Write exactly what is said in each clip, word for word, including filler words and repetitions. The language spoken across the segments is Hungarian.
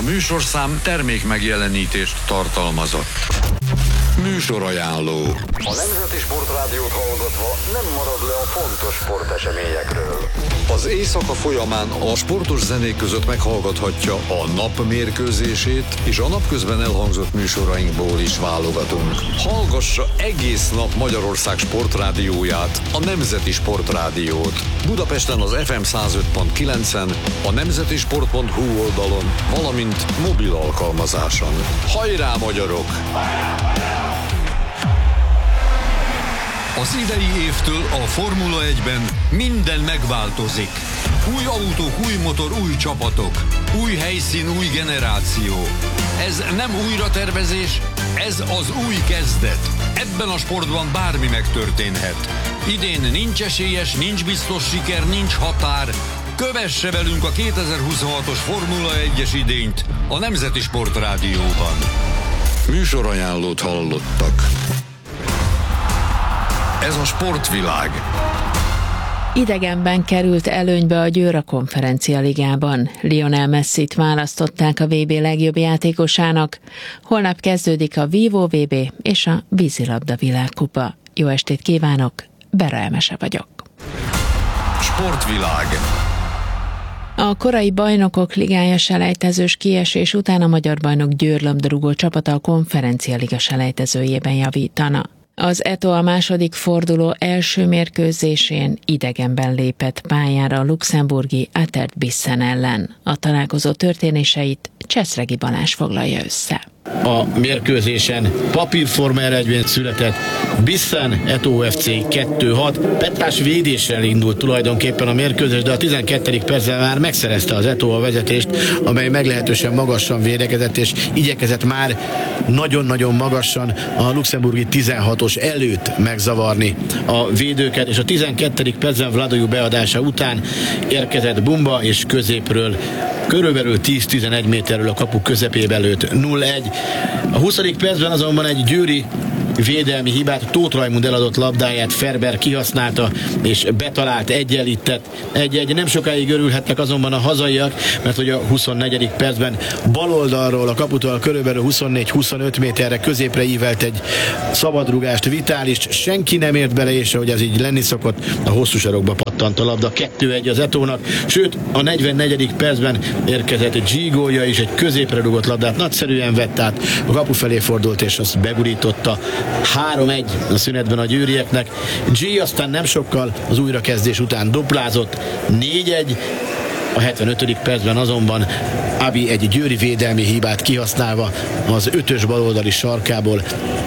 műsorszám termék megjelenítést tartalmazott. Műsorajánló. A Nemzeti Sportrádiót hallgatva nem marad le a fontos sporteseményekről. Az éjszaka folyamán a sportos zenék között meghallgathatja a nap mérkőzését, és a napközben elhangzott műsorainkból is válogatunk. Hallgassa egész nap Magyarország sportrádióját, a Nemzeti Sportrádiót. Budapesten az ef em száz öt pont kilencen, a nemzetisport pont hu oldalon, valamint mobil alkalmazáson. Hajrá, magyarok! Az idei évtől a Formula egyben minden megváltozik. Új autók, új motor, új csapatok. Új helyszín, új generáció. Ez nem újratervezés, ez az új kezdet. Ebben a sportban bármi megtörténhet. Idén nincs esélyes, nincs biztos siker, nincs határ. Kövesse velünk a kétezer-huszonhatos Formula egyes idényt a Nemzeti Sportrádióban. Műsorajánlót hallottak. Ez a sportvilág. Idegenben került előnybe a Győr a Konferencia Ligában. Lionel Messit választották a vé bé legjobb játékosának. Holnap kezdődik a Vívó vé bé és a vízilabda világkupa. Jó estét kívánok, Bera Emese vagyok. Sportvilág. A korai bajnokok ligája selejtezős kiesés után a magyar bajnok Győr labdarúgó csapata a Konferencia Liga selejtezőjében javítana. Az é té o a második forduló első mérkőzésén idegenben lépett pályára a luxemburgi Atert Bissen ellen. A találkozó történéseit Cseszregi Balázs foglalja össze. A mérkőzésen papírforma eredmény született. Bissen é té o ef cé kettő hat. Petrás védéssel indult tulajdonképpen a mérkőzés, de a tizenkettedik percben már megszerezte az é té o a vezetést, amely meglehetősen magasan védekezett, és igyekezett már nagyon-nagyon magasan a luxemburgi tizenhatos előtt megzavarni a védőket, és a tizenkettedik percben Vladojú beadása után érkezett Bumba, és középről körülbelül tíz-tizenegy méterről a kapu közepébe lőtt nulla egy. A huszadik percben azonban egy győri védelmi hibát, Tóth Rajmund eladott labdáját Ferber kihasználta, és betalált, egyenlített. Egy-egy, nem sokáig örülhettek azonban a hazaiak, mert hogy a huszonnegyedik percben baloldalról a kaputól körülbelül huszonnégy-huszonöt méterre középre ívelt egy szabadrugást Vitálist, senki nem ért bele, és ahogy az így lenni szokott, a hosszú sarokba pattant a labda. kettő egy az é té o-nak, sőt a negyvennegyedik percben érkezett egy G gólja is, egy középre rugott labdát nagyszerűen vett át, a kapu felé fordult, és azt begurította. három egy a szünetben a győrieknek. G aztán nem sokkal az újrakezdés után duplázott, négy egy. A hetvenötödik percben azonban Abi egy győri védelmi hibát kihasználva az ötös baloldali sarkából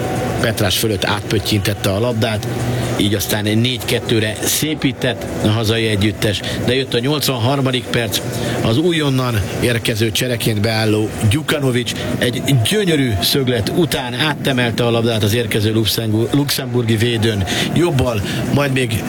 Petrás fölött átpöttyintette a labdát, így aztán négy kettőre szépített a hazai együttes, de jött a nyolcvanharmadik perc, az újonnan érkező csereként beálló Gyukanovics egy gyönyörű szöglet után áttemelte a labdát az érkező luxemburgi védőn jobbal, majd még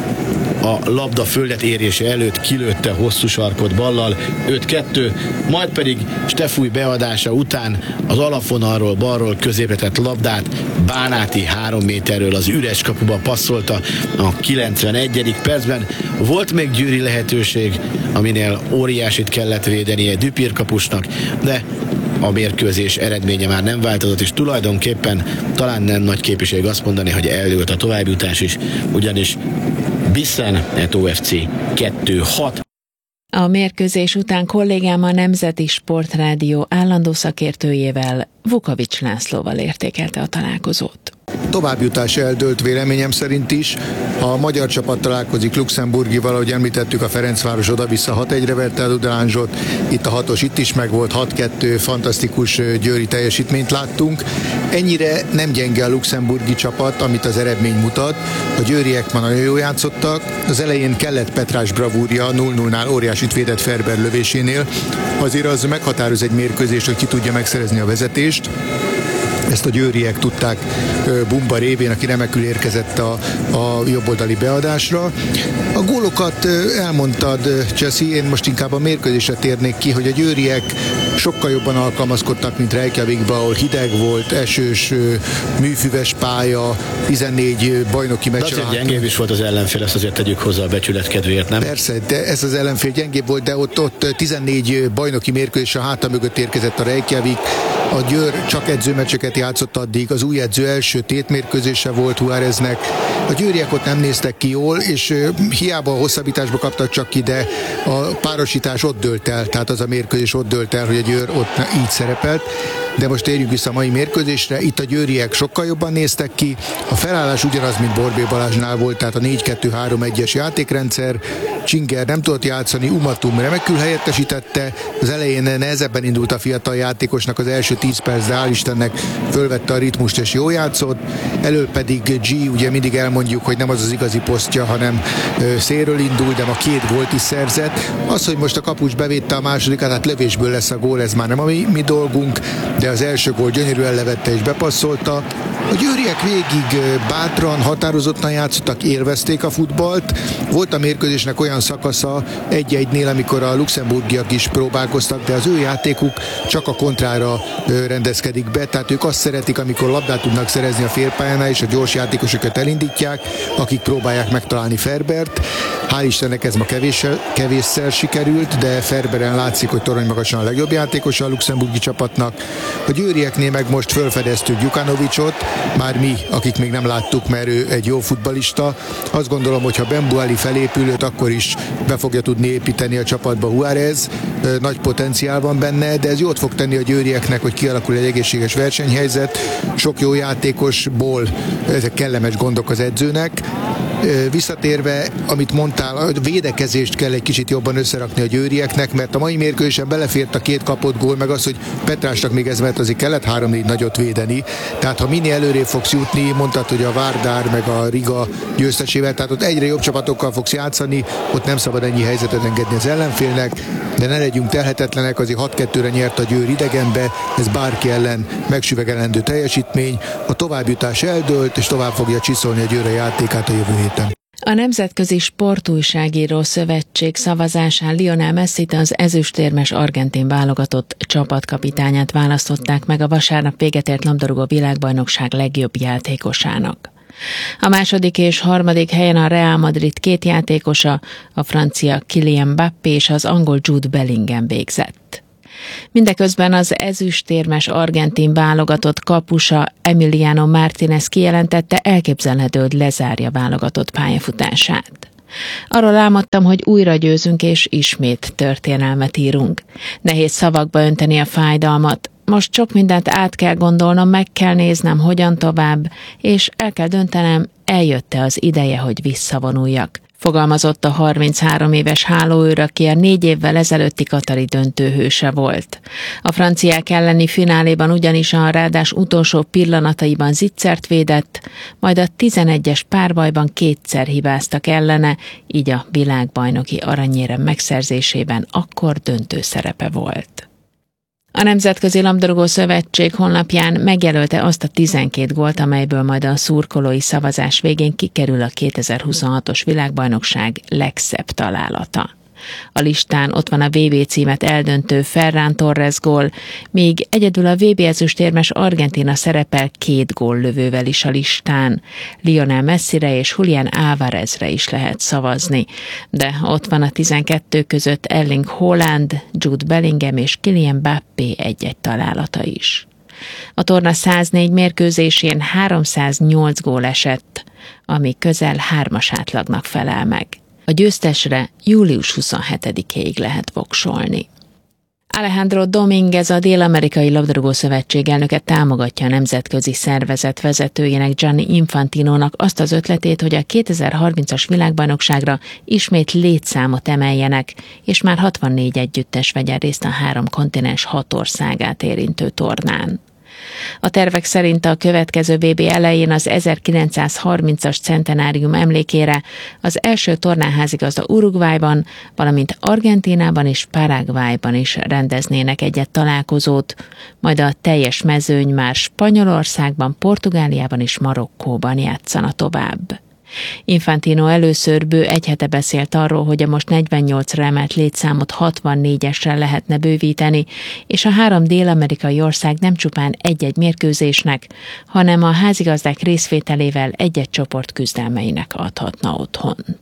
a labda földet érése előtt kilőtte hosszú sarkot ballal, öt kettő, majd pedig Stefúj beadása után az alapvonalról balról középre tett labdát Bánáti három méterről az üres kapuba passzolta a kilencvenegyedik percben. Volt még győri lehetőség, aminél óriásit kellett védenie Düpir kapusnak, de a mérkőzés eredménye már nem változott, és tulajdonképpen talán nem nagy képviség azt mondani, hogy eldőlt a továbbjutás is, ugyanis Bissen é té o ef cé kettő hat. A mérkőzés után kollégám a Nemzeti Sportrádió állandó szakértőjével, Vukovics Lászlóval értékelte a találkozót. Továbbjutás eldőlt véleményem szerint is. A magyar csapat találkozik Luxemburgival, ahogy említettük, a Ferencváros oda-vissza hat egyre verte el Udelánzsot, itt a hatos itt is megvolt, hat kettő, fantasztikus győri teljesítményt láttunk. Ennyire nem gyenge a luxemburgi csapat, amit az eredmény mutat. A győriek már nagyon jól játszottak, az elején kellett Petrás bravúrja, nulla nullnál óriásit védett Ferber lövésénél. Azért az meghatároz egy mérkőzést, hogy ki tudja megszerezni a vezetést. Ezt a győriek tudták Bumba révén, aki remekül érkezett a, a jobboldali beadásra. A gólokat elmondtad, Cseszi, én most inkább a mérkőzésre térnék ki, hogy a győriek sokkal jobban alkalmazkodtak, mint Reykjavikba, ahol hideg volt, esős, műfüves pálya, tizennégy bajnoki meccs. De azért gyengébb is volt az ellenfél, ezt azért tegyük hozzá a becsület kedvéért, nem? Persze, de ez az ellenfél gyengébb volt, de ott, ott tizennégy bajnoki mérkőzés a háta mögött érkezett a Reykjavik. A Győr csak edzőmeccseket játszott addig, az új edző első tétmérkőzése volt Juáreznek. A győriek ott nem néztek ki jól, és hiába a hosszabbításba kaptak csak ki, de a párosítás ott dőlt el, tehát az a mérkőzés ott dőlt el, hogy a Győr ott így szerepelt. De most térjünk vissza a mai mérkőzésre. Itt a győriek sokkal jobban néztek ki. A felállás ugyanaz, mint Borbély Balázsnál volt, tehát a négy kettő három egyes játékrendszer. Csinger nem tudott játszani, Umatum remekül helyettesítette. Az elején nehezebben indult a fiatal játékosnak az első tíz perc, de hál' Istennek fölvette a ritmust és jól játszott. Elől pedig G, ugye mindig elmondjuk, hogy nem az az igazi posztja, hanem szélről indul, de ma két gólt is szerzett. Az, hogy most a kapus bevédte a másodikat, hát lövésből lesz a gól, ez már nem a mi, mi dolgunk, de az első gól gyönyörűen levette és bepasszolta. A győriek végig bátran, határozottan játszottak, élvezték a futballt. Volt a mérkőzésnek olyan szakasza egy-egynél, amikor a luxemburgiak is próbálkoztak, de az ő játékuk csak a kontrára rendezkedik be, tehát ők azt szeretik, amikor labdát tudnak szerezni a félpályánál, és a gyors játékosokat elindítják, akik próbálják megtalálni Ferbert. Hál' Istennek ez ma kevéssel, kevésszer sikerült, de Ferberen látszik, hogy torony magasan a legjobb játékosa a luxemburgi csapatnak. A győrieknél meg most felfedeztük Gyukanovicsot, már mi, akik még nem láttuk, mert ő egy jó futballista. Azt gondolom, hogy ha Bembuali felépülőt, akkor is be fogja tudni építeni a csapatba Juárez. Nagy potenciál van benne, de ez jót fog tenni a győrieknek, hogy kialakul egy egészséges versenyhelyzet. Sok jó játékosból ezek kellemes gondok az edzőnek. Visszatérve, amit mondtál, a védekezést kell egy kicsit jobban összerakni a győrieknek, mert a mai mérkőzésen belefért a két kapott gól, meg az, hogy Petrásnak még ez, mert azért kellett három-négy nagyot védeni. Tehát ha minél előrébb fogsz jutni, mondtad, hogy a Várdár meg a Riga győztesével, tehát ott egyre jobb csapatokkal fogsz játszani, ott nem szabad ennyi helyzetet engedni az ellenfélnek, de ne legyünk telhetetlenek, azért hat kettőre nyert a Győr idegenbe, ez bárki ellen megsüvegelendő teljesítmény, a továbbjutás eldőlt, és tovább fogja csiszolni a Győr a játékát a jövő héten. A Nemzetközi Sportújságíró Szövetség szavazásán Lionel Messit, az ezüstérmes argentin válogatott csapatkapitányát választották meg a vasárnap véget ért labdarúgó világbajnokság legjobb játékosának. A második és harmadik helyen a Real Madrid két játékosa, a francia Kylian Mbappé és az angol Jude Bellingham végzett. Mindeközben az ezüstérmes argentin válogatott kapusa Emiliano Martínez kijelentette, elképzelhető, hogy lezárja válogatott pályafutását. Arról álmodtam, hogy újra győzünk és ismét történelmet írunk. Nehéz szavakba önteni a fájdalmat. Most sok mindent át kell gondolnom, meg kell néznem, hogyan tovább, és el kell döntenem, eljött-e az ideje, hogy visszavonuljak. Fogalmazott a harminchárom éves hálóőr, aki a négy évvel ezelőtti katari döntőhőse volt. A franciák elleni fináléban ugyanis a rádás utolsó pillanataiban zicsert védett, majd a tizenegyes párbajban kétszer hibáztak ellene, így a világbajnoki aranyérem megszerzésében akkor döntő szerepe volt. A Nemzetközi Labdarúgó Szövetség honlapján megjelölte azt a tizenkét gólt, amelyből majd a szurkolói szavazás végén kikerül a kétezer-huszonhatos világbajnokság legszebb találata. A listán ott van a vé bé címet eldöntő Ferran Torres gól, míg egyedül a vé bé ezüstérmes Argentína szerepel két góllövővel is a listán. Lionel Messire és Julián Álvarezre is lehet szavazni, de ott van a tizenkettő között Erling Haaland, Jude Bellingham és Kylian Mbappé egy-egy találata is. A torna száznégy mérkőzésén háromszáznyolc gól esett, ami közel hármas átlagnak felel meg. A győztesre július huszonhetedikéig lehet voksolni. Alejandro Domínguez, a Dél-Amerikai Labdarúgó Szövetség elnöke támogatja a nemzetközi szervezet vezetőjének Gianni Infantinónak azt az ötletét, hogy a kétezer-harmincas világbajnokságra ismét létszámot emeljenek, és már hatvannégy együttes vegyen részt a három kontinens hat országát érintő tornán. A tervek szerint a következő vé bé elején az ezerkilencszázharmincas centenárium emlékére az első tornaházigazda Uruguayban, valamint Argentínában és Paraguayban is rendeznének egyet találkozót, majd a teljes mezőny már Spanyolországban, Portugáliában és Marokkóban játszana tovább. Infantino először bő egy hete beszélt arról, hogy a most negyvennyolcra emelt létszámot hatvannégyesre lehetne bővíteni, és a három dél-amerikai ország nem csupán egy-egy mérkőzésnek, hanem a házigazdák részvételével egy-egy csoport küzdelmeinek adhatna otthont.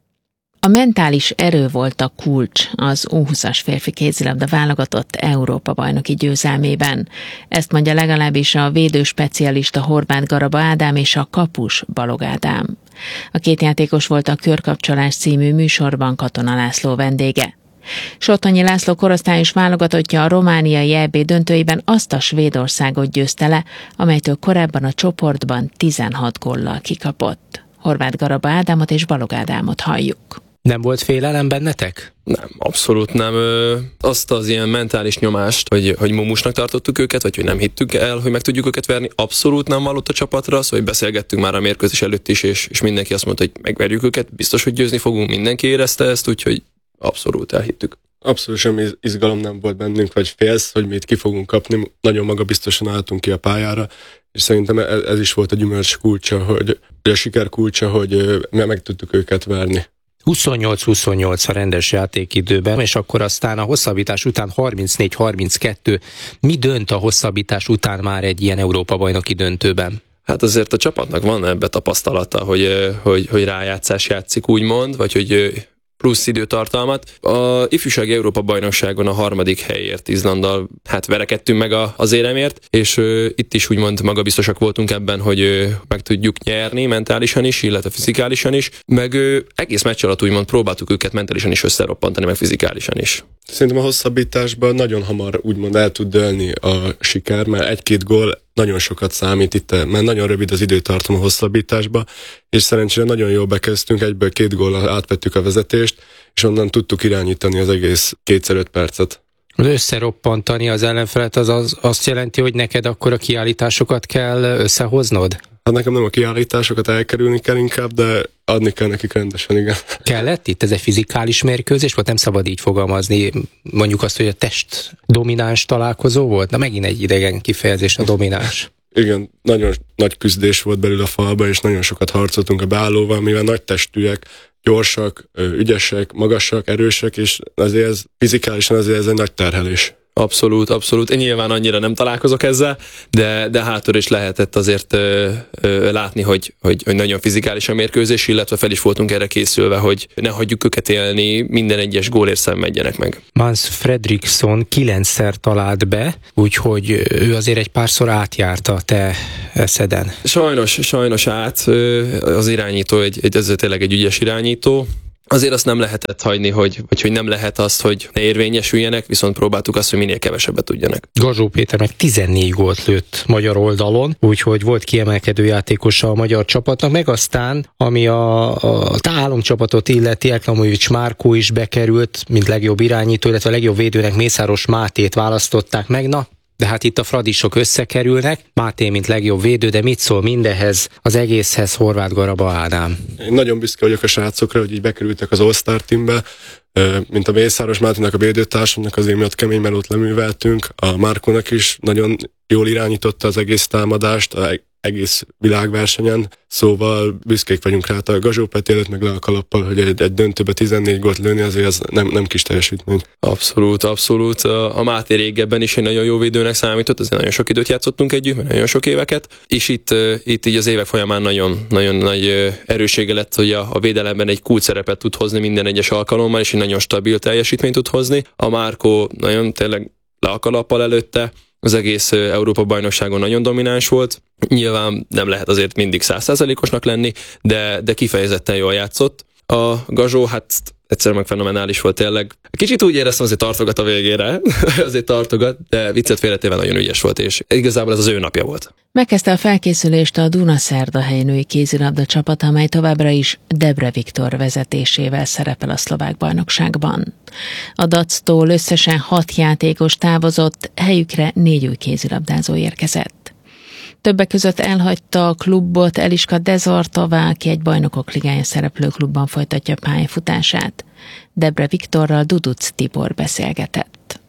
A mentális erő volt a kulcs az U húszas férfi kézilabda válogatott Európa-bajnoki győzelmében. Ezt mondja legalábbis a védőspecialista Horváth Garaba Ádám és a kapus Balog Ádám. A két játékos volt a Körkapcsolás című műsorban Katona László vendége. Sottonyi László korosztályos válogatottja a romániai é bé döntőiben azt a Svédországot győzte le, amelytől korábban a csoportban tizenhat góllal kikapott. Horváth Garaba Ádámot és Balog Ádámot halljuk. Nem volt félelem bennetek? Nem, abszolút nem. Azt az ilyen mentális nyomást, hogy, hogy mumusnak tartottuk őket, vagy hogy nem hittük el, hogy meg tudjuk őket verni, abszolút nem vallott a csapatra, szóval beszélgettünk már a mérkőzés előtt is, és, és mindenki azt mondta, hogy megverjük őket, biztos, hogy győzni fogunk, mindenki érezte ezt, úgyhogy abszolút elhittük. Abszolút semmi izgalom nem volt bennünk, vagy félsz, hogy mi itt ki fogunk kapni. Nagyon magabiztosan álltunk ki a pályára, és szerintem ez, ez is volt a gyümölcs kulcsa, hogy a siker kulcsa, hogy meg tudtuk őket verni. huszonnyolc huszonnyolc a rendes játékidőben, és akkor aztán a hosszabbítás után harmincnégy harminckettő. Mi dönt a hosszabbítás után már egy ilyen Európa-bajnoki döntőben? Hát azért a csapatnak van ebbe tapasztalata, hogy, hogy, hogy rájátszás játszik, úgymond, vagy hogy plusz időtartalmat. A ifjúsági Európa-bajnokságon a harmadik helyért Izlanddal hát verekedtünk meg a, az éremért, és ö, itt is úgymond magabiztosak voltunk ebben, hogy ö, meg tudjuk nyerni mentálisan is, illetve fizikálisan is, meg ö, egész meccs alatt úgymond próbáltuk őket mentálisan is összeroppantani, meg fizikálisan is. Szerintem a hosszabbításban nagyon hamar úgymond el tud dőlni a siker, mert egy-két gól nagyon sokat számít itt, mert nagyon rövid az időtartam a hosszabbításba, és szerencsére nagyon jól bekezdtünk, egyből két góllal átvettük a vezetést, és onnan tudtuk irányítani az egész kétszer öt percet. Összeroppantani az ellenfelet az, az azt jelenti, hogy neked akkor a kiállításokat kell összehoznod? Hát nekem nem a kiállításokat elkerülni kell inkább, de adni kell nekik rendesen, igen. Kellett itt? Ez egy fizikális mérkőzés volt? Nem szabad így fogalmazni. Mondjuk azt, hogy a test domináns találkozó volt? Na megint egy idegen kifejezés, a domináns. Igen, nagyon nagy küzdés volt belül a falba, és nagyon sokat harcoltunk a beállóval, mivel nagy testűek, gyorsak, ügyesek, magasak, erősek, és azért ez fizikálisan azért ez egy nagy terhelés. Abszolút, abszolút. Én nyilván annyira nem találkozok ezzel, de, de hátul is lehetett azért ö, ö, látni, hogy, hogy, hogy nagyon fizikális a mérkőzés, illetve fel is voltunk erre készülve, hogy ne hagyjuk őket élni, minden egyes gólért szenvedjenek meg. Mans Fredriksson kilencszer talált be, úgyhogy ő azért egy párszor átjárta a te eszeden. Sajnos, sajnos át. Az irányító, egy, egy, ez tényleg egy ügyes irányító. Azért azt nem lehetett hagyni, hogy, vagy hogy nem lehet azt, hogy ne érvényesüljenek, viszont próbáltuk azt, hogy minél kevesebbet tudjanak. Gazsó Péter meg tizennégy gólt lőtt magyar oldalon, úgyhogy volt kiemelkedő játékosa a magyar csapatnak, meg aztán, ami a, a álomcsapatot illeti, Eklamovics Márkó is bekerült, mint legjobb irányító, illetve a legjobb védőnek Mészáros Mátét választották meg. Na, de hát itt a fradisok összekerülnek, Máté mint legjobb védő, de mit szól mindehhez, az egészhez Horváth Garaba Ádám? Én nagyon büszke vagyok a srácokra, hogy így bekerültek az All-Star teambe, mint a Mészáros Máténak a védőtársamnak, azért miatt kemény melót leműveltünk, a Márkónak is nagyon jól irányította az egész támadást, a egész világversenyen, szóval büszkék vagyunk rá, a Gazsó Peti előtt meg le a kalappal, hogy egy, egy döntőbe tizennégy gólt lőni, azért az nem, nem kis teljesítmény. Abszolút, abszolút. A Máté régebben is egy nagyon jó védőnek számított, azért nagyon sok időt játszottunk együtt, nagyon sok éveket, és itt, itt így az évek folyamán nagyon, nagyon nagy erőssége lett, hogy a, a védelemben egy kulcs szerepet tud hozni minden egyes alkalommal, és egy nagyon stabil teljesítményt tud hozni. A Márkó nagyon tényleg le a kalappal előtte, az egész Európa-bajnokságon nagyon domináns volt. Nyilván nem lehet azért mindig száz százalékosnak lenni, de, de kifejezetten jól játszott. A Gazsó, hát egyszerűen meg fenomenális volt tényleg. Kicsit úgy éreztem, azért tartogat a végére, azért tartogat, de viccet félretéve nagyon ügyes volt, és igazából ez az ő napja volt. Megkezdte a felkészülést a Dunaszerdahelyi női kézilabda csapat, amely továbbra is Debre Viktor vezetésével szerepel a szlovák bajnokságban. A dactól összesen hat játékos távozott, helyükre négy új kézilabdázó érkezett. Többek között elhagyta a klubot Eliska Dezartová, aki egy Bajnokok Ligája szereplő klubban folytatja pályafutását. Debre Viktorral Duduc Tibor beszélgetett.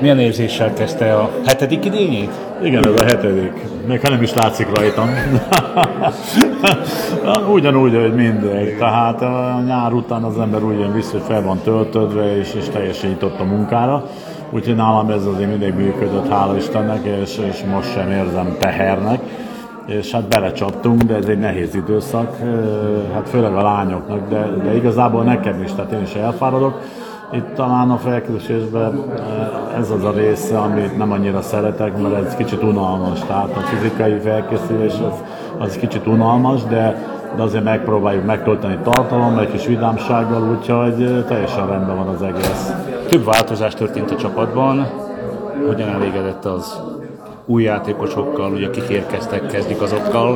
Milyen érzéssel kezdte a hetedik idényét? Igen, ez a hetedik. Még ha nem is látszik rajtam. Ugyanúgy, hogy mindig. Tehát a nyár után az ember úgy jön vissza, hogy fel van töltödve, és, és teljesen nyitott a munkára. Úgyhogy nálam ez azért mindig működött, hála Istennek, és, és most sem érzem tehernek. És hát belecsaptunk, de ez egy nehéz időszak, hát főleg a lányoknak, de, de igazából nekem is, tehát én is elfáradok. Itt talán a felkészülésben ez az a része, amit nem annyira szeretek, mert ez kicsit unalmas. Tehát a fizikai felkészülés az, az kicsit unalmas, de, de azért megpróbáljuk megtölteni tartalommal, egy kis vidámsággal, úgyhogy teljesen rendben van az egész. Több változás történt a csapatban. Hogyan elégedett az új játékosokkal, ugye akik érkeztek, kezdik azokkal?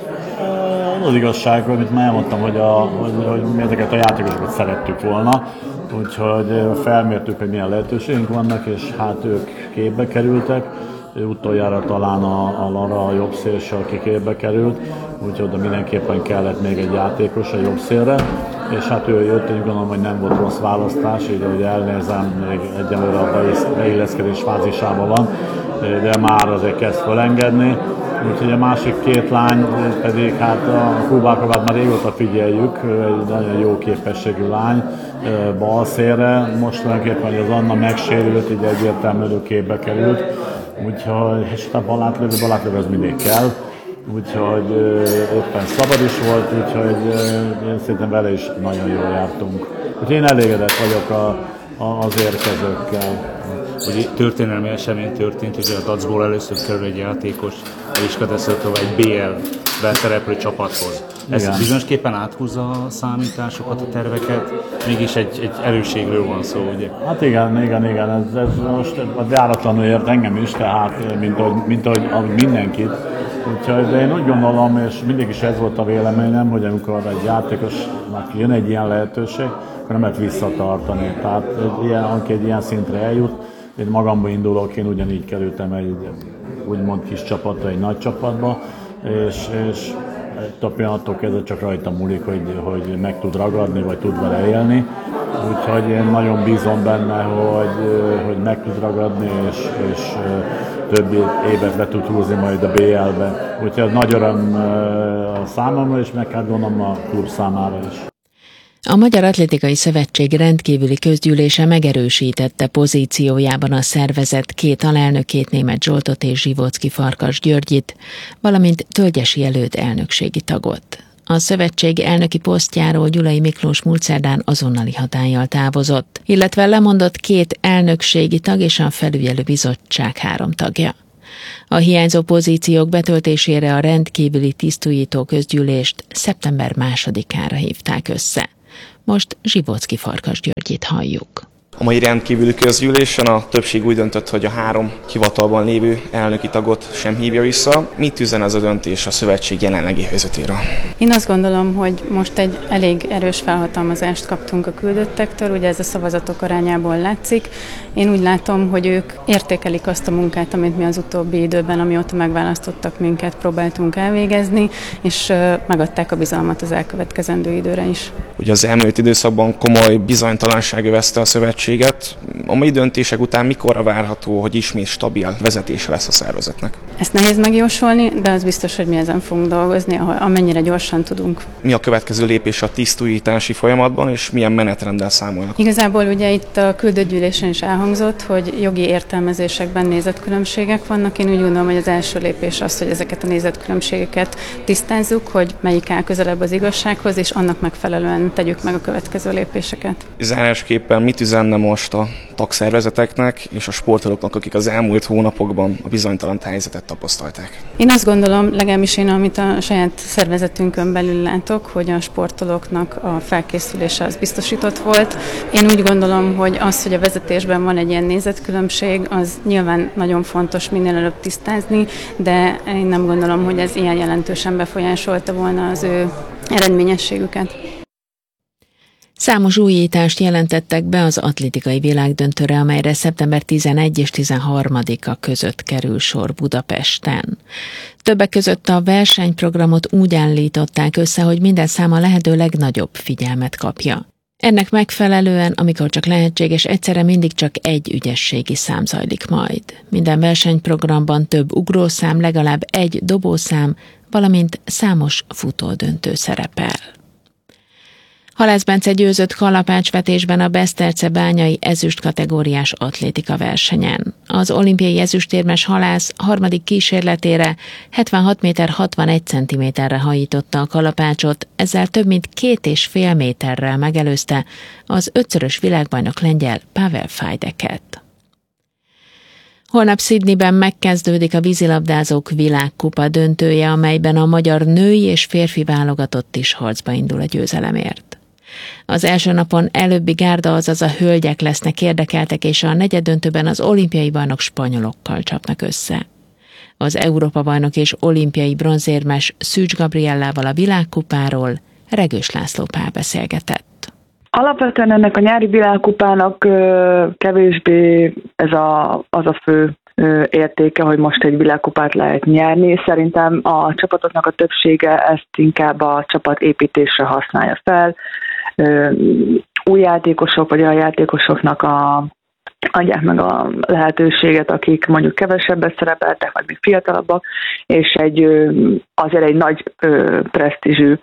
Az igazság, amit már elmondtam, hogy, a, hogy, hogy mi ezeket a játékosokat szerettük volna, úgyhogy felmértük, hogy milyen lehetőségünk vannak, és hát ők képbe kerültek. Utoljára talán a, a Lara, a jobb szélső, aki képbe került, úgyhogy oda mindenképpen kellett még egy játékos a jobb szélre, és hát ő jött, én gondolom, hogy nem volt rossz választás, így ahogy elnézem, még egyelőre a beilleszkedés fázisában van, de már azért kezd felengedni. Úgyhogy a másik két lány pedig, hát a Kubákovát már régóta figyeljük, egy nagyon jó képességű lány, bal szélre. Most tulajdonképpen az Anna megsérült, így egyértelmű képbe került. Úgyhogy, és a balátlövő, balátlövő az mindig kell. Úgyhogy éppen szabad is volt, úgyhogy én szerintem vele is nagyon jól jártunk. Úgyhogy én elégedett vagyok a, a, az érkezőkkel. Hogy történelmi esemény történt, hogy a dacból először kerül egy játékos a Iskadeszőtől egy bé el-ben szereplő csapathoz. Ez igen. Bizonyosképpen áthúzza a számításokat, a terveket, mégis egy, egy erősségről van szó, ugye? Hát igen, igen, igen, ez, ez most a járatlanul ért engem is, tehát mint ahogy, mint ahogy, ahogy mindenkit. Úgyhogy de én úgy gondolom, és mindig is ez volt a véleményem, hogy amikor egy játékosnak jön egy ilyen lehetőség, akkor nem lehet visszatartani. Tehát egy ilyen, aki egy ilyen szintre eljut, én magamban indulok, én ugyanígy kerültem egy úgymond kis csapatba, egy nagy csapatba, és, és a pillanattól kezdve csak rajta múlik, hogy, hogy meg tud ragadni, vagy tud vele élni. Úgyhogy én nagyon bízom benne, hogy, hogy meg tud ragadni, és, és több évet be tud húzni majd a bé el-be. Úgyhogy nagy öröm a számomra, és meg hát gondolom a klub számára is. A Magyar Atlétikai Szövetség rendkívüli közgyűlése megerősítette pozíciójában a szervezet két alelnökét, Németh Zsoltot és Zsivóczky Farkas Györgyit, valamint Tölgyesi Előd elnökségi tagot. A szövetség elnöki posztjáról Gyulai Miklós múlt szerdán azonnali hatállyal távozott, illetve lemondott két elnökségi tag és a felügyelő bizottság három tagja. A hiányzó pozíciók betöltésére a rendkívüli tisztújító közgyűlést szeptember másodikára hívták össze. Most Zsivóczky Farkas Györgyit halljuk. A mai rendkívüli közgyűlésen a többség úgy döntött, hogy a három hivatalban lévő elnöki tagot sem hívja vissza. Mit üzen ez a döntés a szövetség jelenlegi helyzetéről? Én azt gondolom, hogy most egy elég erős felhatalmazást kaptunk a küldöttektől, ugye ez a szavazatok arányából látszik. Én úgy látom, hogy ők értékelik azt a munkát, amit mi az utóbbi időben, amióta megválasztottak minket, próbáltunk elvégezni, és megadták a bizalmat az elkövetkezendő időre is. Ugye az elmúlt időszakban komoly bizonytalanság övezte a szövetséget. A mai döntések után mikorra várható, hogy ismét stabil vezetése lesz a szervezetnek? Ezt nehéz megjósolni, de az biztos, hogy mi ezen fogunk dolgozni, amennyire gyorsan tudunk. Mi a következő lépés a tisztújítási folyamatban, és milyen menetrenddel számolnak? Igazából ugye itt a küldöttgyűlésen is elhangzott, hogy jogi értelmezésekben nézetkülönbségek vannak. Én úgy gondolom, hogy az első lépés az, hogy ezeket a nézetkülönbségeket tisztázzuk, hogy melyik áll közelebb az igazsághoz, és annak megfelelően tegyük meg a következő lépéseket. Zárásképpen mit üzenne most a tagszervezeteknek és a sportolóknak, akik az elmúlt hónapokban a bizonytalan helyzetet tapasztalták? Én azt gondolom, legalábbis én, amit a saját szervezetünkön belül látok, hogy a sportolóknak a felkészülése az biztosított volt. Én úgy gondolom, hogy az, hogy a vezetésben van egy ilyen nézetkülönbség, az nyilván nagyon fontos minél előbb tisztázni, de én nem gondolom, hogy ez ilyen jelentősen befolyásolta volna az ő eredményességüket. Számos újítást jelentettek be az atlétikai világdöntőre, amelyre szeptember tizenegy és tizenharmadika között kerül sor Budapesten. Többek között a versenyprogramot úgy állították össze, hogy minden szám a lehető legnagyobb figyelmet kapja. Ennek megfelelően, amikor csak lehetséges, egyszerre mindig csak egy ügyességi szám zajlik majd. Minden versenyprogramban több ugrószám, legalább egy dobószám, valamint számos futódöntő szerepel. Halász Bence győzött kalapácsvetésben a Besztercebányai ezüst kategóriás atlétika versenyen. Az olimpiai ezüstérmes halász harmadik kísérletére hetvenhat méter hatvanegy centiméterre hajította a kalapácsot, ezzel több mint két és fél méterrel megelőzte az ötszörös világbajnok lengyel Pavel Fajdeket. Holnap Sydneyben megkezdődik a vízilabdázók világkupa döntője, amelyben a magyar női és férfi válogatott is harcba indul a győzelemért. Az első napon előbbi gárda, azaz a hölgyek lesznek érdekeltek, és a negyeddöntőben az olimpiai bajnok spanyolokkal csapnak össze. Az Európa-bajnok és olimpiai bronzérmes Szűcs Gabriellával a világkupáról Regős László Pál beszélgetett. Alapvetően ennek a nyári világkupának kevésbé ez a, az a fő értéke, hogy most egy világkupát lehet nyerni. Szerintem a csapatoknak a többsége ezt inkább a csapatépítésre használja fel. Új játékosok, vagy olyan játékosoknak a, adják meg a lehetőséget, akik mondjuk kevesebbet szerepeltek, vagy még fiatalabbak, és egy, azért egy nagy presztízsű,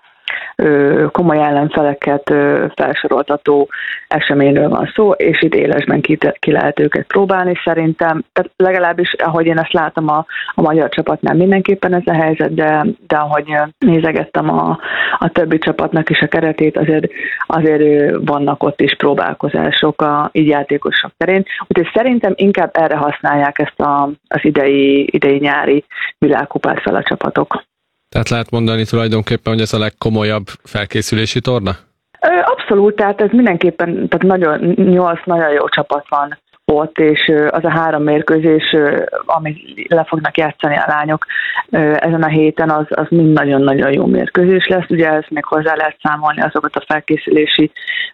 komoly ellenfeleket felsoroltató eseményről van szó, és itt élesben ki, ki lehet őket próbálni szerintem. Tehát legalábbis, ahogy én ezt látom a, a magyar csapatnál mindenképpen ez a helyzet, de, de ahogy nézegettem a, a többi csapatnak is a keretét, azért, azért vannak ott is próbálkozások a így játékosok terén. Úgyhogy szerintem inkább erre használják ezt a, az idei, idei nyári világkupát fel a csapatok. Tehát lehet mondani tulajdonképpen, hogy ez a legkomolyabb felkészülési torna? Abszolút, tehát ez mindenképpen, tehát nagyon, nyolc nagyon jó csapat van ott, és az a három mérkőzés, amit le fognak játszani a lányok ezen a héten, az, az mind nagyon-nagyon jó mérkőzés lesz. Ugye ezt még hozzá lehet számolni azokat a felkészülési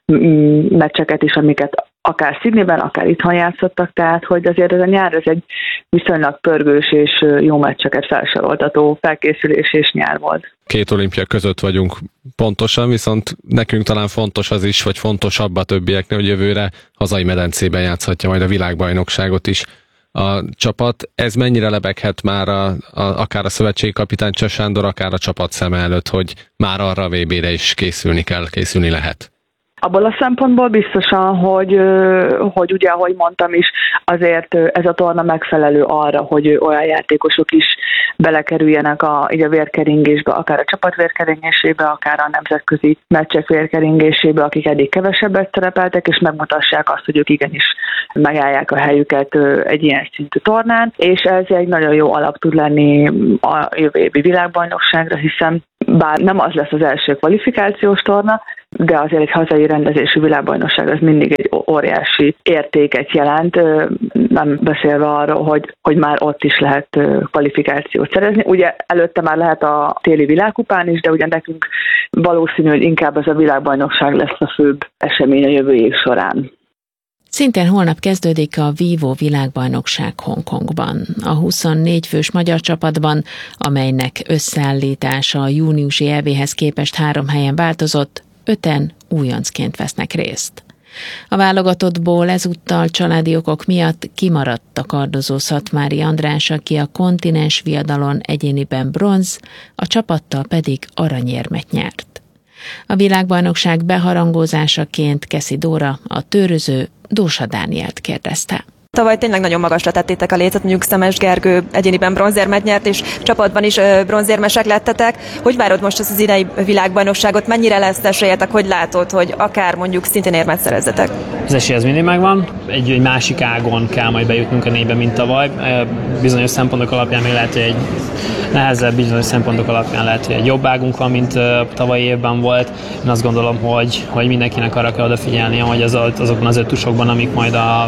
meccseket is, amiket akár Sydneyben, akár itthon játszottak, tehát hogy azért ez a nyár ez egy viszonylag pörgős és jó meccseket felsoroltató felkészülés és nyár volt. Két olimpia között vagyunk pontosan, viszont nekünk talán fontos az is, vagy fontosabb a többieknél, hogy jövőre hazai medencében játszhatja majd a világbajnokságot is a csapat. Ez mennyire lebeghet már a, a, akár a szövetségi kapitány Cseh Sándor, akár a csapat szeme előtt, hogy már arra a vé bére is készülni kell, készülni lehet? Abból a szempontból biztosan, hogy, hogy ugye, ahogy mondtam is, azért ez a torna megfelelő arra, hogy olyan játékosok is belekerüljenek a, így a vérkeringésbe, akár a csapat vérkeringésébe, akár a nemzetközi meccsek vérkeringésébe, akik eddig kevesebbet szerepeltek, és megmutassák azt, hogy ők igenis megállják a helyüket egy ilyen szintű tornán, és ez egy nagyon jó alap tud lenni a jövő évi világbajnokságra, hiszen bár nem az lesz az első kvalifikációs torna, de azért egy hazai rendezésű világbajnokság az mindig egy óriási értéket jelent, nem beszélve arról, hogy, hogy már ott is lehet kvalifikációt szerezni. Ugye előtte már lehet a téli világkupán is, de ugye nekünk valószínű, hogy inkább ez a világbajnokság lesz a főbb esemény a jövő év során. Szintén holnap kezdődik a Vívó világbajnokság Hongkongban. A huszonnégy fős magyar csapatban, amelynek összeállítása a júniusi é béhez képest három helyen változott, öten újoncként vesznek részt. A válogatottból ezúttal családi okok miatt kimaradt a kardozó Szatmári András, aki a kontinens viadalon egyéniben bronz, a csapattal pedig aranyérmet nyert. A világbajnokság beharangózásaként Keszi Dóra, a tőröző Dósa Dánielt kérdezte. Tavaly tényleg nagyon magasra tettétek a lécet, mondjuk Szemes Gergő egyéniben bronzérmet nyert, és csapatban is bronzérmesek lettetek. Hogy várod most ezt az idei világbajnokságot? Mennyire lesz esélyetek? Hogy látod, hogy akár mondjuk szintén érmet szerezzetek? Az esély az mindig megvan. Egy, egy másik ágon kell majd bejutnunk a négybe, mint tavaly. Bizonyos szempontok alapján még lehet, hogy egy nehezebb, bizonyos szempontok alapján lehet, hogy egy jobb águnk van, mint tavalyi évben volt. Én azt gondolom, hogy, hogy mindenkinek arra kell odafigyelnie, hogy az, azokban az öttusokban, amik majd a,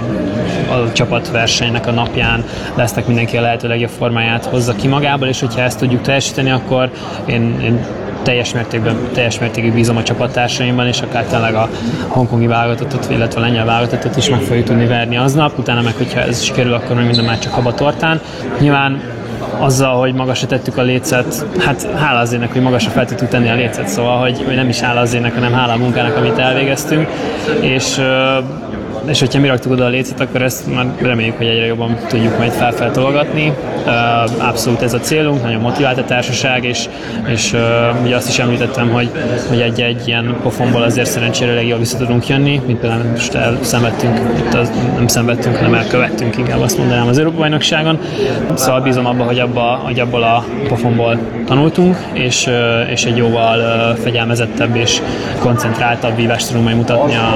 a csapatversenynek a napján lesznek, mindenki a lehető legjobb formáját hozza ki magából, és hogyha ezt tudjuk teljesíteni, akkor én, én teljes mértékben, teljes mértékig bízom a csapattársaimban, és akár tényleg a hongkongi válogatottat, illetve a lengyel válogatottat is meg fogjuk tudni verni aznap, utána meg, hogyha ez sikerül, akkor meg minden már csak haba tortán. Nyilván azzal, hogy magasra tettük a lécet, hát hála az ének, hogy magasra fel tudtuk tenni a lécet, szóval, hogy, hogy nem is hála az ének, hanem hála a munkának, amit elvégeztünk, és és hogyha mi raktuk oda a lécet, akkor ezt már reméljük, hogy egyre jobban tudjuk majd felfeltologatni. Abszolút ez a célunk, nagyon motivált a társaság, és, és ugye azt is említettem, hogy, hogy egy-egy ilyen pofonból azért szerencsére elég jól vissza tudunk jönni, mint például most elszenvedtünk, itt az, nem szenvedtünk, hanem elkövettünk, inkább azt mondanám, az Európa-bajnokságon. Szóval bízom abba, hogy, abba, hogy abból a pofonból tanultunk, és, és egy jóval fegyelmezettebb és koncentráltabb vívást tudunk majd mutatni a,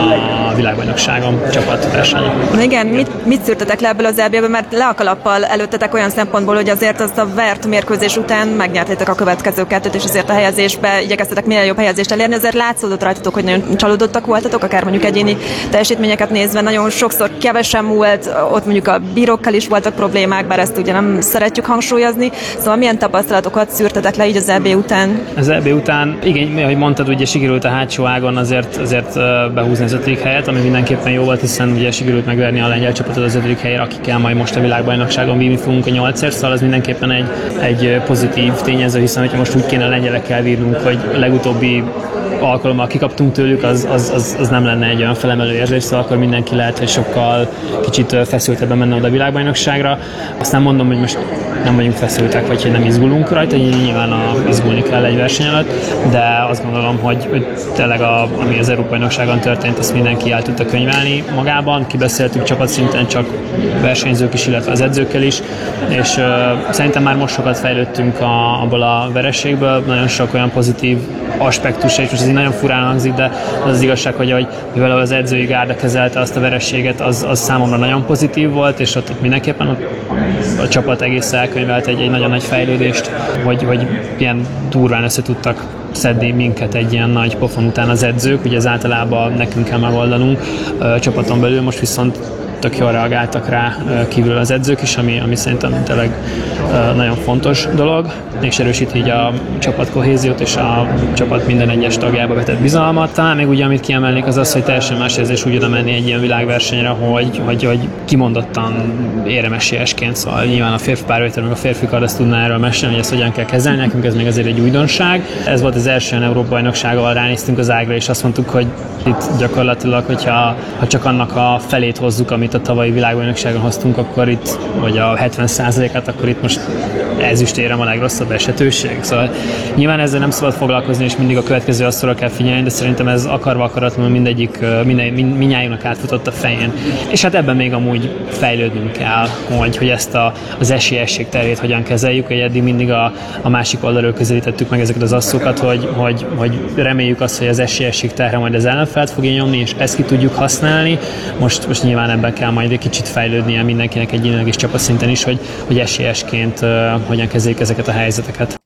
a világbajnokságon. Csapatversenyen. Igen, mit, mit szűrtetek le ebből az é béből, mert le a kalappal előttetek olyan szempontból, hogy azért azt a vert mérkőzés után megnyertétek a következő kettőt, és azért a helyezésbe igyekeztetek minél jobb helyezést elérni, azért látszódott rajtatok, hogy nagyon csalódottak voltatok, akár mondjuk egyéni teljesítményeket nézve, nagyon sokszor kevesen múlt, ott mondjuk a bírókkal is voltak problémák, bár ezt ugye nem szeretjük hangsúlyozni, szóval milyen tapasztalatokat szűrtetek le így az é bé után? Az é bé után, igen, ahogy mondtad, ugye sikerült a hátsó ágon azért, azért behúzni az ötödik helyet, ami mindenképpen jó volt, hiszen ugye sikerült megverni a lengyel csapatot az ötödik helyre, akikkel majd most a világbajnokságon vívni fogunk a nyolcért, szóval az mindenképpen egy, egy pozitív tényező, hiszen hogyha most úgy kéne a lengyelekkel vírnunk, hogy a legutóbbi alkalommal kikaptunk tőlük, az, az, az, az nem lenne egy olyan felemelő érzés, szóval akkor mindenki lehet, hogy sokkal kicsit feszültebben menne oda a világbajnokságra. Azt nem mondom, hogy most nem vagyunk feszültek, vagy hogy nem izgulunk rajta, nyilván a, izgulni kell egy verseny előtt, de azt gondolom, hogy, hogy tényleg a, ami az Európa-bajnokságon történt, azt mindenki el tudta könyvelni magában, kibeszéltük csapatszinten csak versenyzők is, illetve az edzőkkel is, és uh, szerintem már most sokat fejlődtünk a, abból a vereségből, nagyon sok olyan pozitív aspektus, és most ez így nagyon furán hangzik, de az az igazság, hogy, hogy mivel az edzői gárda kezelte azt a vereséget, az, az számomra nagyon pozitív volt, és ott, ott mindenképpen ott a csapat egész elkönyvelt egy, egy nagyon nagy fejlődést, hogy, hogy ilyen durván össze tudtak szedni minket egy ilyen nagy pofon után az edzők, ugye ez általában nekünk kell megoldanunk a csapaton belül, most viszont tök jól reagáltak rá kívül az edzők is, ami, ami szerintem tényleg nagyon fontos dolog, és erősít így a csapat kohéziót és a csapat minden egyes tagjába vetett bizalmat. Talán még ugye, amit kiemelnék, az az, hogy teljesen más érzés úgy oda menni egy ilyen világversenyre, hogy, hogy, hogy kimondottan éremesélyesként, szóval nyilván a férfi párvétel, meg a férfi kard azt tudná erről mesélni, hogy ezt hogyan kell kezelni, nekünk ez még azért egy újdonság. Ez volt az első Európa-bajnokság, ahol ránéztünk az ágra, és azt mondtuk, hogy itt gyakorlatilag, hogyha ha csak annak a felét hozzuk, amit a tavalyi világbajnokságon hoztunk, akkor itt, vagy a hetven százalékát, akkor itt most ezüstérem a legrosszabb esetőség. Szóval nyilván ezzel nem szabad foglalkozni, és mindig a következő asztalra kell figyelni, de szerintem ez akarva akaratlanul mindegyik, minden, mindnyájunknak átfutott a fején. És hát ebben még amúgy fejlődnünk kell, hogy, hogy ezt a, az esélyesség terét hogyan kezeljük, hogy eddig mindig a, a másik oldalról közelítettük meg ezeket az asszokat, hogy, hogy, hogy reméljük azt, hogy az esélyesség terhe majd az ellenfelet fogja nyomni, és ezt ki tudjuk használni. Most, most nyilván ebben kell majd egy kicsit fejlődnie mindenkinek egyénileg és csapatszinten is, hogy, hogy esélyesként uh, hogyan kezeljük ezeket a helyzeteket.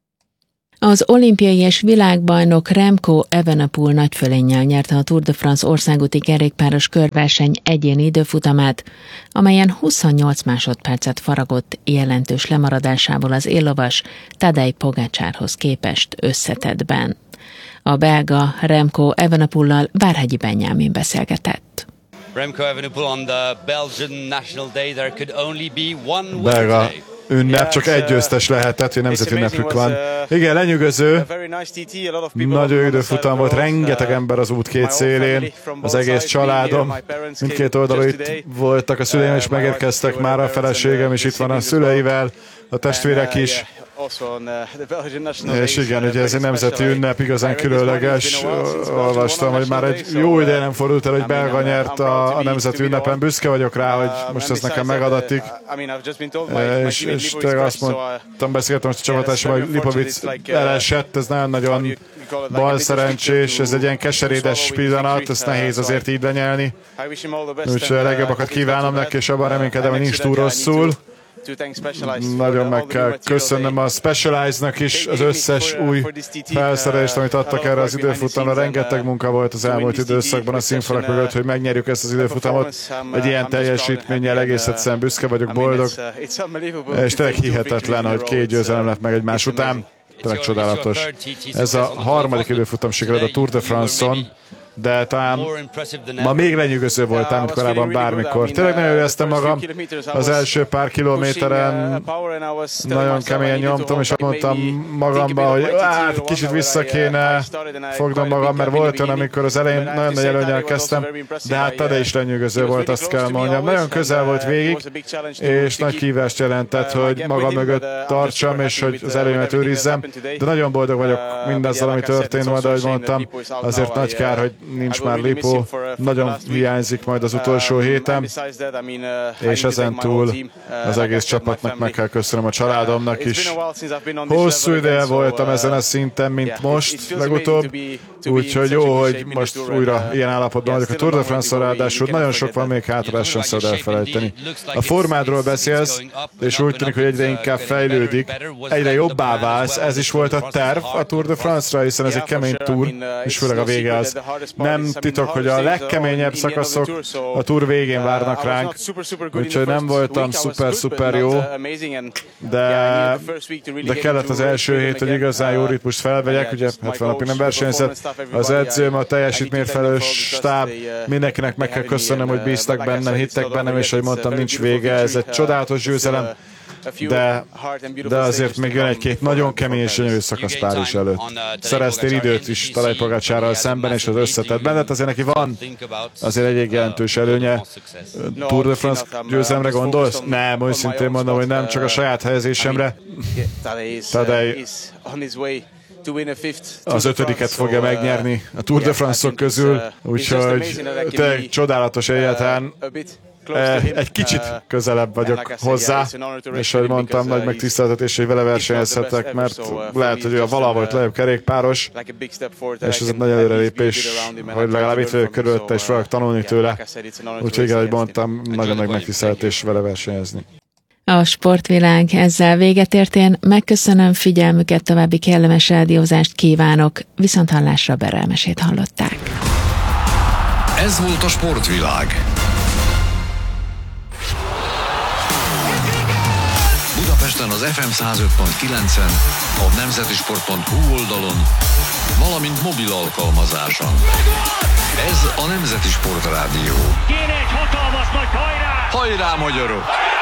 Az olimpiai és világbajnok Remco Evenepoel nagyfölénnyel nyerte a Tour de France országúti kerékpáros körverseny egyéni időfutamát, amelyen huszonnyolc másodpercet faragott jelentős lemaradásából az éllovas Tadej Pogačarhoz képest összetettben. A belga Remco Evenepoellal Várhegyi Benyámin beszélgetett. Remco Evenepoel on the Belgian National Day, there could only be one winner Belga today. ünnep, csak egy győztes lehetett, hogy nemzeti ünnepük van. Igen, lenyűgöző, nagy időfutam volt, rengeteg ember az út két szélén, az egész családom, mindkét oldalon itt voltak, a szüleim is megérkeztek már, a feleségem is itt van a szüleivel, a testvérek is. És igen, ugye ez egy nemzeti ünnep, igazán különleges. Olvastam, hogy már egy jó ideje nem fordult el, hogy belga nyert a, a nemzeti ünnepen. Büszke vagyok rá, hogy most ez nekem megadatik. És, és tényleg azt mondtam, beszéltem most a csapatásban, hogy Lipovic elesett, ez nagyon-nagyon balszerencsés, ez egy ilyen keserédes pillanat, ezt nehéz azért így lenyelni. Úgyhogy a legjobbakat kívánom neki, és abban reménykedem, hogy nincs túl rosszul. Nagyon meg kell köszönöm a Specialized-nak is az összes új felszerelést, amit adtak erre az időfutamra. Rengeteg munka volt az elmúlt időszakban a színfalak mögött, hogy megnyerjük ezt az időfutamot. Egy ilyen teljesítménnyel egész egyszerűen büszke vagyok, boldog, és tényleg hihetetlen, hogy két győzelem lett meg egymás után. Tényleg csodálatos. Ez a harmadik időfutam sikered a Tour de France-on. de talán ma még lenyűgöző voltam, mint korábban bármikor. Tényleg nagyon éreztem magam az első pár kilométeren, nagyon keményen nyomtam, és azt mondtam magamba, hogy hát kicsit vissza kéne fognom magam, mert volt olyan, amikor az elején nagyon nagy előnnyel kezdtem, de hát Tadej is lenyűgöző volt, azt kell mondjam. Nagyon közel volt végig, és nagy kívást jelentett, hogy magam mögött tartsam, és hogy az előnyömet őrizzem, de nagyon boldog vagyok mindezzel, ami történt majd, ahogy mondtam. Azért nagy kár, hogy nincs már Lipó, nagyon hiányzik majd az utolsó héten, és ezen túl az egész csapatnak meg kell köszönöm, a családomnak is. Hosszú ideje voltam ezen a szinten, mint most legutóbb, úgyhogy jó, hogy most újra ilyen állapotban vagyok a Tour de France-on, ráadásul nagyon sok van még hátra, ezt sem szabad elfelejteni. A formádról beszélsz, és úgy tűnik, hogy egyre inkább fejlődik, egyre jobbá válsz, ez is volt a terv a Tour de France-ra, hiszen ez egy kemény túr, és főleg a vége az. Nem titok, hogy a legkeményebb szakaszok a túr végén várnak ránk, úgyhogy nem voltam szuper-szuper jó, de, de kellett az első hét, hogy igazán jó ritmust felvegyek, ugye hetven napig nem versenyzett, az edzőm, a teljesítményért felelős stáb, mindenkinek meg kell köszönöm, hogy bíztak bennem, hittek bennem, és hogy mondtam, nincs vége, ez egy csodálatos győzelem, de, de azért még jön egy-két nagyon kemény és gyönyörű szakasz Párizs előtt. Szereztél időt is Tadej Pogačarral szemben, és az összetettben, de azért neki van azért egy jelentős előnye. Tour de France győzelemre gondolsz? Nem, őszintén mondom, hogy nem, csak a saját helyezésemre. Tadej az ötödiket fogja megnyerni a Tour de France-ok közül, úgyhogy tényleg csodálatos egyáltalán. Egy kicsit közelebb vagyok hozzá, és ahogy mondtam, nagy megtiszteltetés, hogy vele versenyezhetek, mert lehet, hogy olyan valahogy lejjebb kerékpáros, és ez egy nagy előrelépés, hogy legalább itt vagyok körülötte, és fogok tanulni tőle. Úgyhogy, ahogy mondtam, nagyon nagy megtiszteltetés vele versenyezni. A sportvilág ezzel véget ért, én megköszönöm figyelmüket, további kellemes rádiózást kívánok, viszonthallásra Berelmesét hallották. Ez volt a sportvilág. Budapesten az ef em száz öt pont kilencen, a nemzetisport pont hu oldalon, valamint mobil alkalmazáson. Ez a Nemzeti Sport Rádió. Kéne egy hatalmas nagy hajrá! Hajrá, magyarok!